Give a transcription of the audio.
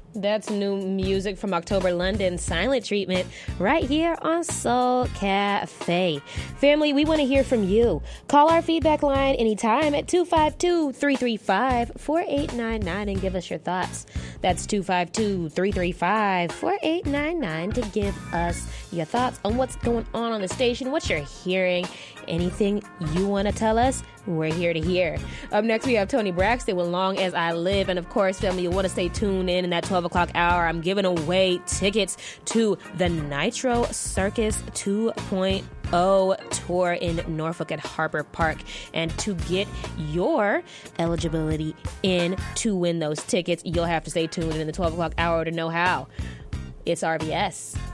That's new music from October London, Silent Treatment, right here on Soul Cafe. Family, we want to hear from you. Call our feedback line anytime at 252-335-4899 and give us your thoughts. That's 252-335-4899 to give us your thoughts on what's going on the station, what you're hearing, anything you want to tell us. We're here to hear. Up next, we have Toni Braxton with Long As I Live. And of course, family, you want to stay tuned in that 12 o'clock hour. I'm giving away tickets to the Nitro Circus 2.0 tour in Norfolk at Harper Park. And to get your eligibility in to win those tickets, you'll have to stay tuned in the 12 o'clock hour to know how. It's RBS.